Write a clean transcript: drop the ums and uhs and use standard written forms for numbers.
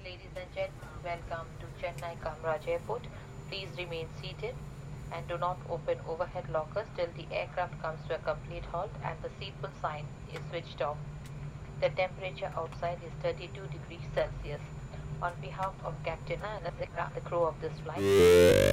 Ladies and gentlemen, welcome to Chennai Kamraj Airport. Please remain seated and do not open overhead lockers till the aircraft comes to a complete halt and the seatbelt sign is switched off. The temperature outside is 32 degrees Celsius. On behalf of Captain and the crew of this flight,